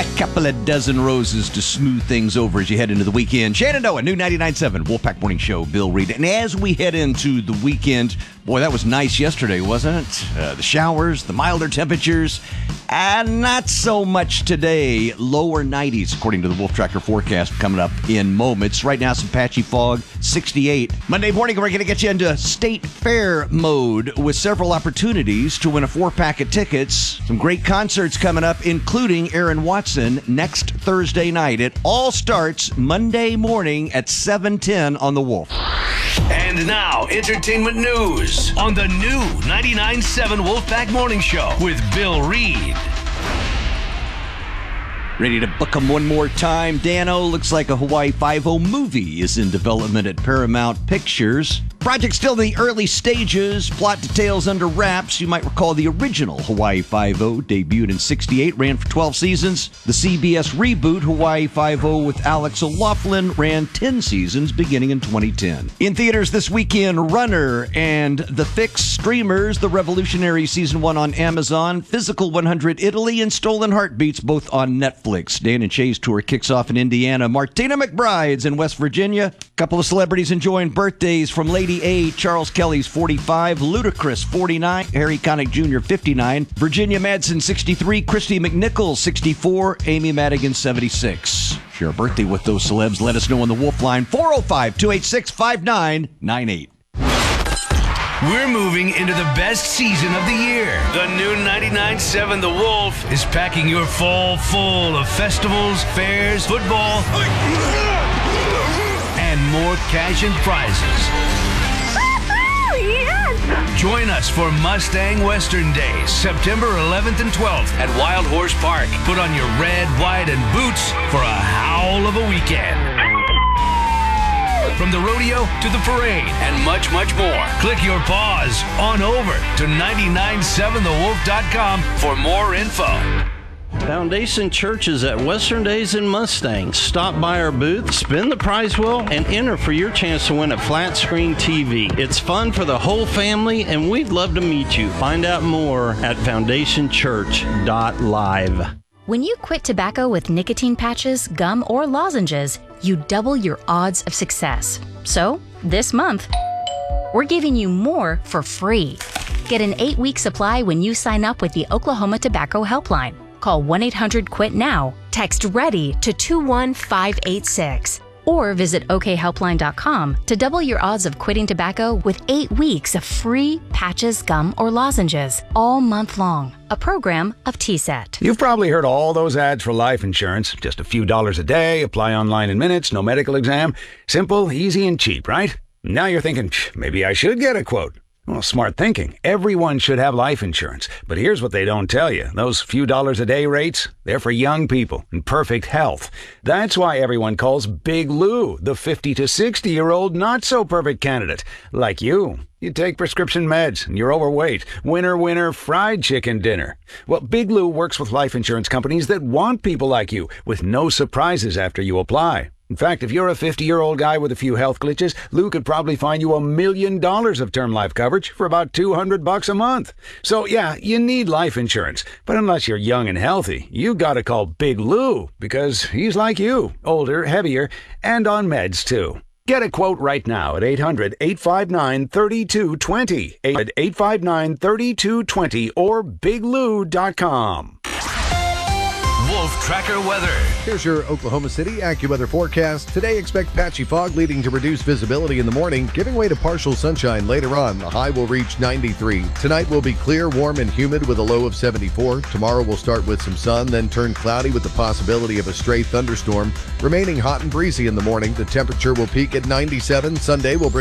A couple of dozen roses to smooth things over as you head into the weekend. Shenandoah, new 99.7 Wolfpack Morning Show, Bill Reed. And as we head into the weekend, boy, that was nice yesterday, wasn't it? The showers, the milder temperatures, and not so much today. Lower 90s, according to the Wolf Tracker forecast, coming up in moments. Right now, some patchy fog, 68. Monday morning, we're going to get you into state fair mode with several opportunities to win a 4-pack of tickets. Some great concerts coming up, including Aaron Watson next Thursday night. It all starts Monday morning at 7:10 on The Wolf. And now, entertainment news on the new 99.7 Wolfpack Morning Show with Bill Reed. Ready to book them one more time? Dano, looks like a Hawaii Five-0 movie is in development at Paramount Pictures. Project still in the early stages. Plot details under wraps. You might recall the original Hawaii Five-0 debuted in 68, ran for 12 seasons. The CBS reboot, Hawaii Five-0 with Alex O'Loughlin, ran 10 seasons beginning in 2010. In theaters this weekend, Runner and The Fix. Streamers, The Revolutionary Season 1 on Amazon, Physical 100 Italy, and Stolen Heartbeats both on Netflix. Dan and Shay's tour kicks off in Indiana. Martina McBride's in West Virginia. A couple of celebrities enjoying birthdays from Lady A. Charles Kelly's 45, Ludacris 49, Harry Connick Jr. 59, Virginia Madsen 63, Christy McNichols 64, Amy Madigan 76. Share a birthday with those celebs. Let us know on the Wolf line 405-286-5998. We're moving into the best season of the year. The new 99.7 The Wolf is packing your fall full of festivals, fairs, football, and more cash and prizes. Yes! Join us for Mustang Western Days, September 11th and 12th at Wild Horse Park. Put on your red, white, and boots for a howl of a weekend. From the rodeo to the parade and much, much more. Click your paws on over to 997thewolf.com for more info. Foundation Church is at Western Days in Mustang. Stop by our booth, spin the prize wheel, and enter for your chance to win a flat screen TV. It's fun for the whole family, and we'd love to meet you. Find out more at foundationchurch.live. When you quit tobacco with nicotine patches, gum, or lozenges, you double your odds of success. So, this month, we're giving you more for free. Get an 8-week supply when you sign up with the Oklahoma Tobacco Helpline. Call 1-800-QUIT-NOW, text READY to 21586, or visit okhelpline.com to double your odds of quitting tobacco with 8 weeks of free patches, gum, or lozenges all month long. A program of TSET. You've probably heard all those ads for life insurance. Just a few dollars a day, apply online in minutes, no medical exam. Simple, easy, and cheap, right? Now you're thinking, maybe I should get a quote. Well, smart thinking. Everyone should have life insurance. But here's what they don't tell you. Those few dollars a day rates, they're for young people in perfect health. That's why everyone calls Big Lou the 50 to 60-year-old not-so-perfect candidate. Like you. You take prescription meds and you're overweight. Winner, winner, fried chicken dinner. Well, Big Lou works with life insurance companies that want people like you with no surprises after you apply. In fact, if you're a 50-year-old guy with a few health glitches, Lou could probably find you $1 million of term life coverage for about $200 a month. So yeah, you need life insurance. But unless you're young and healthy, you gotta call Big Lou because he's like you, older, heavier, and on meds too. Get a quote right now at 800-859-3220, 800-859-3220, or biglou.com. Wolf Tracker weather. Here's your Oklahoma City AccuWeather forecast. Today, expect patchy fog leading to reduced visibility in the morning, giving way to partial sunshine later on. The high will reach 93. Tonight will be clear, warm, and humid with a low of 74. Tomorrow will start with some sun, then turn cloudy with the possibility of a stray thunderstorm. Remaining hot and breezy in the morning. The temperature will peak at 97. Sunday will bring